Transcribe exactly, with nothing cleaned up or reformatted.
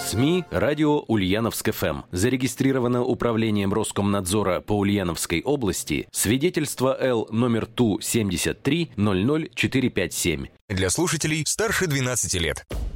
СМИ «Радио Ульяновск-ФМ». Зарегистрировано Управлением Роскомнадзора по Ульяновской области. Свидетельство Л номер Ту семьдесят три ноль ноль четыре пять семь. Для слушателей старше двенадцати лет.